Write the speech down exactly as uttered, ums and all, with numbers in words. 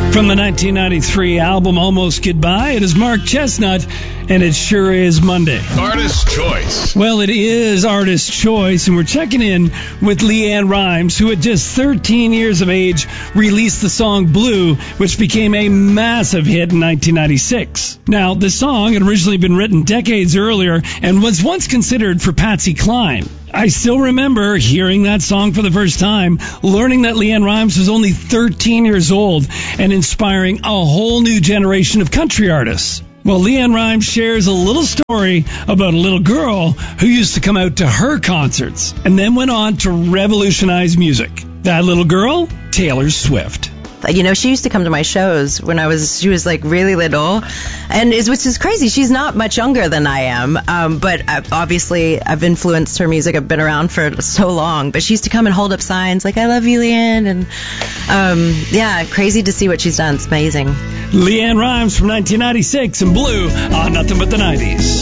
From the nineteen ninety-three album Almost Goodbye, it is Mark Chestnut, and it sure is Monday. Artist Choice. Well, it is Artist Choice, and we're checking in with LeAnn Rimes, who at just thirteen years of age released the song Blue, which became a massive hit in nineteen ninety-six. Now, the song had originally been written decades earlier and was once considered for Patsy Cline. I still remember hearing that song for the first time, learning that LeAnn Rimes was only thirteen years old, and inspiring a whole new generation of country artists. Well, LeAnn Rimes shares a little story about a little girl who used to come out to her concerts and then went on to revolutionize music. That little girl? Taylor Swift. You know, she used to come to my shows when I was, she was like really little, and is which is crazy. She's not much younger than I am, um, but I've, obviously I've influenced her music. I've been around for so long, but she used to come and hold up signs like, I love you, LeAnn, and um, yeah, crazy to see what she's done. It's amazing. LeAnn Rimes from nineteen ninety-six and Blue on Nothing But the nineties.